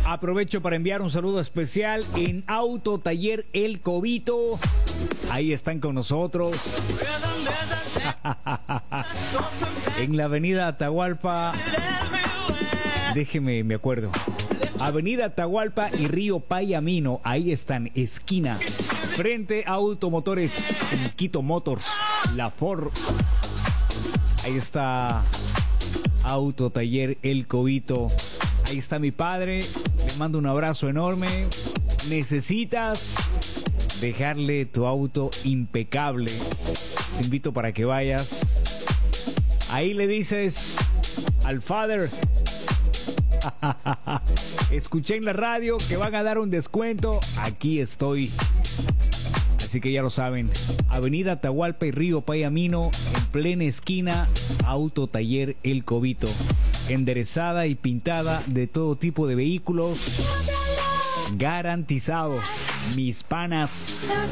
Aprovecho para enviar un saludo especial en Auto Taller El Cobito. Ahí están con nosotros. En la avenida Atahualpa. Déjeme, me acuerdo. Avenida Atahualpa y Río Payamino. Ahí están, esquina. Frente a Automotores en Quito Motors. La Ford. Ahí está Auto Taller El Cobito. Ahí está mi padre. Le mando un abrazo enorme. Necesitas dejarle tu auto impecable. Te invito para que vayas. Ahí le dices al father. Escuché en la radio que van a dar un descuento. Aquí estoy. Así que ya lo saben. Avenida Atahualpa y Río Payamino, en plena esquina, Auto Taller El Cobito. Enderezada y pintada de todo tipo de vehículos. Garantizado. Mis panas.